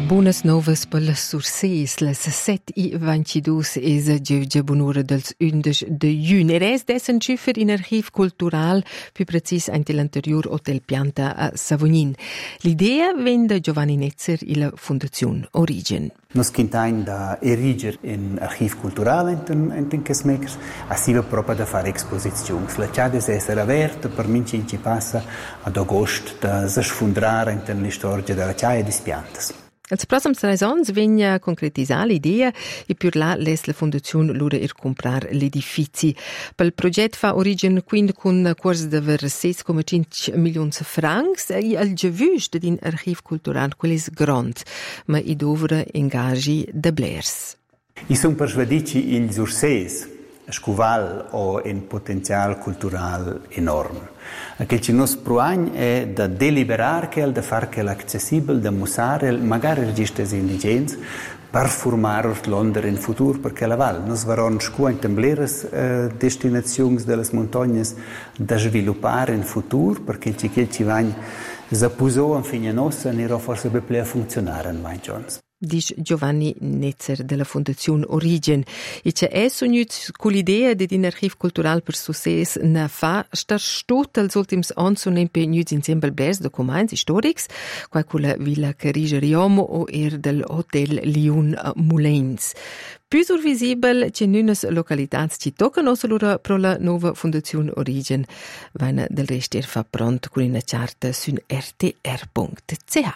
Buonas novas per Surses, las 7:22 es gievgia bunura dels 11 de giugn. Res dessen schiffer in archiv cultural, più precis ante l'anterior Hotel Pianta a Savognin. L'idea venne da Giovanni Netzer e la Fondazione Origin. Nos quintain da eriger in archiv cultural in Casmekers, assiva proprio da fare exposizioni. La ciada è essere aperta per minci ci passa ad agosto da sfondare in la storia della ciada di Piantas. Als prossimi 3 anni vegna concretizzare l'idea e più là les la Fondazione lura comprar l'edifici. Pel progetto fa Origin quindi con quasi da ver 6,5 milioni di francs e al giavust din archiv cultural quel è grand, ma i dovra engagi da blers. I sono persuadici il Surses, scuval o un potenziale culturale enorme. Quel che nos proagn è da deliberar che da far che l'accessibile, da mostrare magari registri indigeni per formare Londra in futuro, perché la val nos varon scu in tembleres destinazioni delle montagne da sviluppare in futuro, perché quel ci vagn zapuso in fine nostra ne forse per a funzionare in mai giorni. Dice Giovanni Netzer della Fondazione Origin. E c'è sognut con l'idea di un archiv cultural per Surses na fa star stot als ultims ans un impegnuts insieme al blers documents storics, qua con la Villa Carige Riomo o del Hotel Lion Moulins. Più visibile c'è nunas località ci toccano solo pro la nuova Fondazione Origin. Vaina del resto fa pronto con una charta su rtr.ch.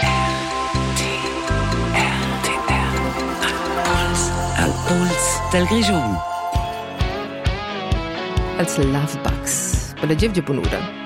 Al Puls del Grigiun. Als Lovebugs, per la Gievgia Bonura.